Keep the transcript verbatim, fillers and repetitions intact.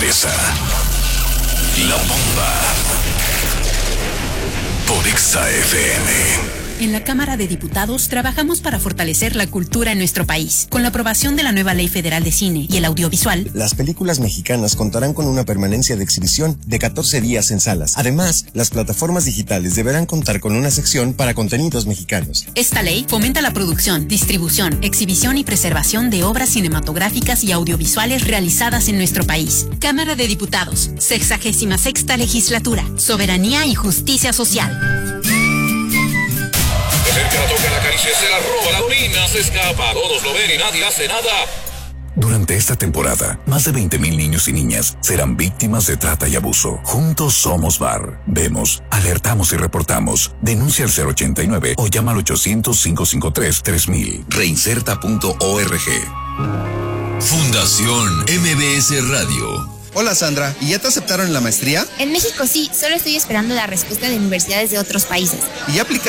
empieza La Bomba por Exa F M. En la Cámara de Diputados trabajamos para fortalecer la cultura en nuestro país. Con la aprobación de la nueva Ley Federal de Cine y el Audiovisual, las películas mexicanas contarán con una permanencia de exhibición de catorce días en salas. Además, las plataformas digitales deberán contar con una sección para contenidos mexicanos. Esta ley fomenta la producción, distribución, exhibición y preservación de obras cinematográficas y audiovisuales realizadas en nuestro país. Cámara de Diputados, sexagésima sexta legislatura, soberanía y justicia social. De cerca la toca, la acaricia, se la roba, la orina, se escapa, todos lo ven y nadie hace nada. Durante esta temporada, más de veinte mil niños y niñas serán víctimas de trata y abuso. Juntos somos B A R. Vemos, alertamos y reportamos. Denuncia al cero ochenta y nueve o llama al ochocientos, cinco cinco tres, tres mil. Reinserta punto org. Fundación M B S Radio. Hola Sandra, ¿y ya te aceptaron en la maestría? En México sí, solo estoy esperando la respuesta de universidades de otros países. ¿Y ya aplicaste